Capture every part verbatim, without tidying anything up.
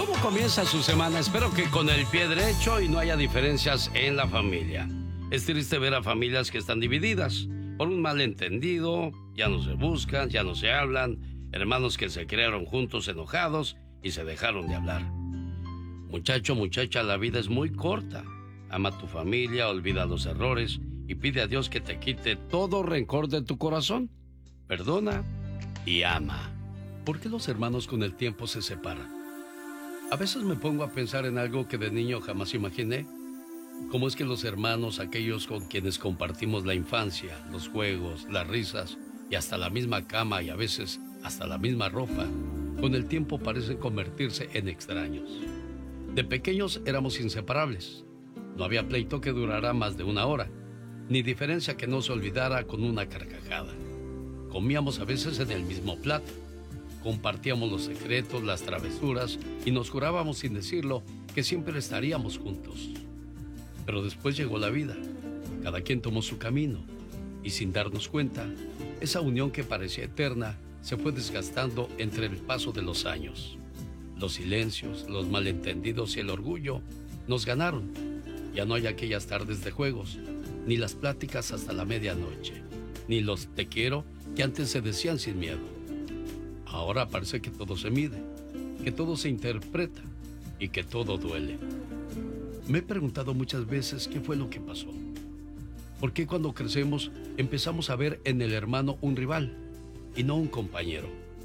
¿Cómo comienza su semana? Espero que con el pie derecho y no haya diferencias en la familia. Es triste ver a familias que están divididas por un malentendido, ya no se buscan, ya no se hablan, hermanos que se crearon juntos enojados y se dejaron de hablar. Muchacho, muchacha, la vida es muy corta. Ama a tu familia, olvida los errores y pide a Dios que te quite todo rencor de tu corazón. Perdona y ama. ¿Por qué los hermanos con el tiempo se separan? A veces me pongo a pensar en algo que de niño jamás imaginé. ¿Cómo es que los hermanos, aquellos con quienes compartimos la infancia, los juegos, las risas y hasta la misma cama y a veces hasta la misma ropa, con el tiempo parecen convertirse en extraños? De pequeños éramos inseparables. No había pleito que durara más de una hora, ni diferencia que no se olvidara con una carcajada. Comíamos a veces en el mismo plato. Compartíamos los secretos, las travesuras y nos jurábamos sin decirlo que siempre estaríamos juntos. Pero después llegó la vida. Cada quien tomó su camino y sin darnos cuenta, esa unión que parecía eterna se fue desgastando entre el paso de los años. Los silencios, los malentendidos y el orgullo nos ganaron. Ya no hay aquellas tardes de juegos, ni las pláticas hasta la medianoche, ni los te quiero que antes se decían sin miedo. Ahora parece que todo se mide, que todo se interpreta y que todo duele. Me he preguntado muchas veces qué fue lo que pasó. ¿Por qué cuando crecemos empezamos a ver en el hermano un rival y no un compañero?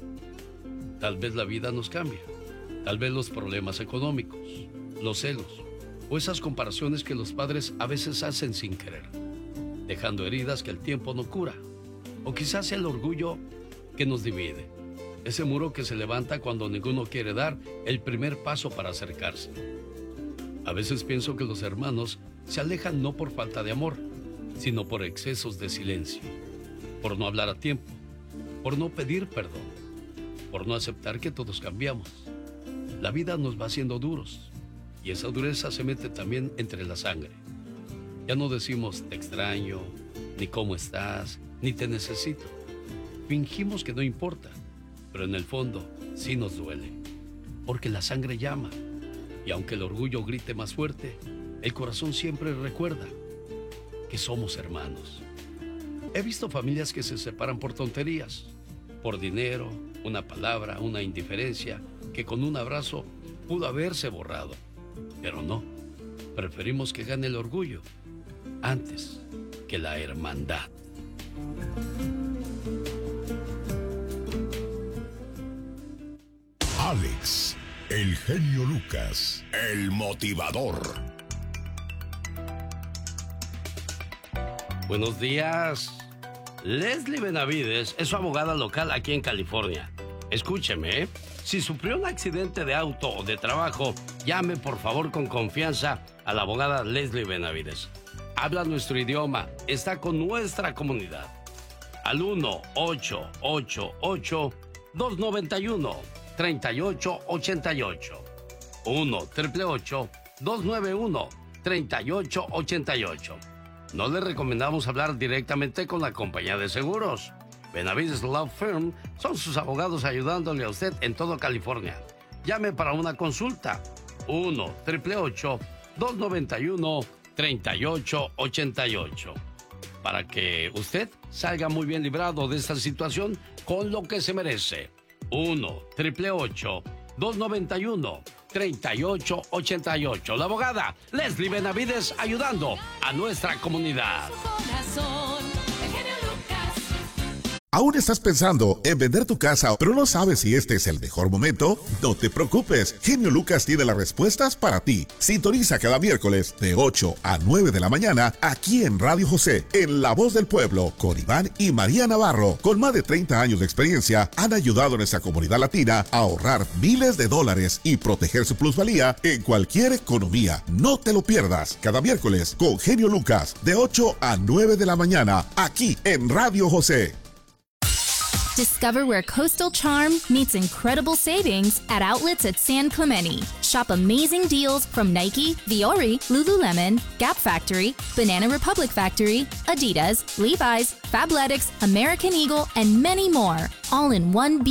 Tal vez la vida nos cambia, tal vez los problemas económicos, los celos o esas comparaciones que los padres a veces hacen sin querer, dejando heridas que el tiempo no cura, o quizás el orgullo que nos divide. Ese muro que se levanta cuando ninguno quiere dar el primer paso para acercarse. A veces pienso que los hermanos se alejan no por falta de amor, sino por excesos de silencio, por no hablar a tiempo, por no pedir perdón, por no aceptar que todos cambiamos. La vida nos va haciendo duros y esa dureza se mete también entre la sangre. Ya no decimos te extraño, ni cómo estás, ni te necesito. Fingimos que no importa. Pero en el fondo sí nos duele, porque la sangre llama, y aunque el orgullo grite más fuerte, el corazón siempre recuerda que somos hermanos. He visto familias que se separan por tonterías, por dinero, una palabra, una indiferencia, que con un abrazo pudo haberse borrado. Pero no, preferimos que gane el orgullo antes que la hermandad. Alex, el genio Lucas, el motivador. Buenos días. Leslie Benavides es su abogada local aquí en California. Escúcheme, ¿eh? Si sufrió un accidente de auto o de trabajo, llame por favor con confianza a la abogada Leslie Benavides. Habla nuestro idioma, está con nuestra comunidad. Al uno ocho ocho ocho, dos nueve uno, tres ocho ocho ocho. uno, ocho ocho ocho, dos nueve uno, tres ocho ocho ocho. No le recomendamos hablar directamente con la compañía de seguros. Benavides Law Firm son sus abogados ayudándole a usted en toda California. Llame para una consulta. uno, ocho ocho ocho, dos nueve uno, tres ocho ocho ocho. Para que usted salga muy bien librado de esta situación con lo que se merece. uno, ocho ocho ocho, dos nueve uno, tres ocho ocho ocho. La abogada Leslie Benavides ayudando a nuestra comunidad. ¿Aún estás pensando en vender tu casa, pero no sabes si este es el mejor momento? No te preocupes, Genio Lucas tiene las respuestas para ti. Sintoniza cada miércoles de ocho a nueve de la mañana aquí en Radio José, en La Voz del Pueblo, con Iván y María Navarro. Con más de treinta años de experiencia, han ayudado a nuestra comunidad latina a ahorrar miles de dólares y proteger su plusvalía en cualquier economía. No te lo pierdas, cada miércoles con Genio Lucas, de ocho a nueve de la mañana, aquí en Radio José. Discover where coastal charm meets incredible savings at outlets at San Clemente. Shop amazing deals from Nike, Viore, Lululemon, Gap Factory, Banana Republic Factory, Adidas, Levi's, Fabletics, American Eagle, and many more, all in one